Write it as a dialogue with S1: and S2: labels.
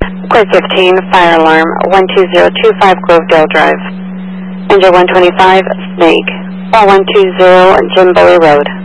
S1: Court 15, fire alarm, 12025 Grovedale Drive. Engine 125, Snake, 4120 Jim Bowie Road.